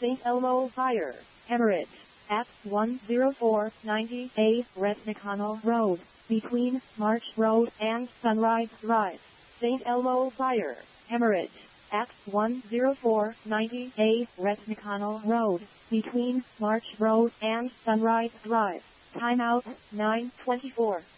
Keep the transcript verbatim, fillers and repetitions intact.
Saint Elmo Fire, Emirates, at one oh four ninety A West McConnell Road, between March Road and Sunrise Drive. Saint Elmo Fire, Emirates, at one oh four ninety A West McConnell Road, between March Road and Sunrise Drive. Timeout, nine twenty-four.